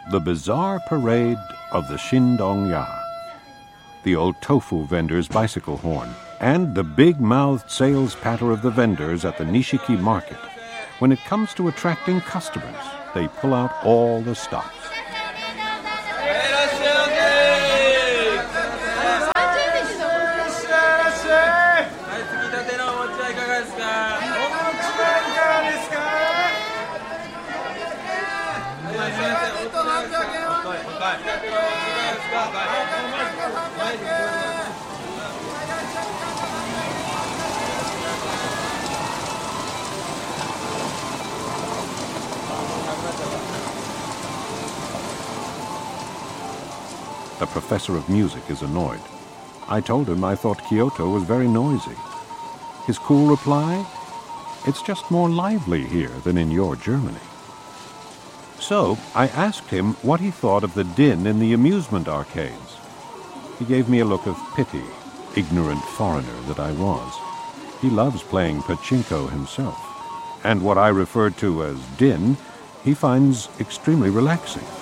The Bizarre Parade of the Shindong-ya, the old tofu vendor's bicycle horn, and the big-mouthed sales patter of the vendors at the Nishiki market. When it comes to attracting customers, they pull out all the stops. The professor of music is annoyed. I told him I thought Kyoto was very noisy. His cool reply? It's just more lively here than in your Germany. So I asked him what he thought of the din in the amusement arcades. He gave me a look of pity, ignorant foreigner that I was. He loves playing pachinko himself, and what I referred to as din, he finds extremely relaxing.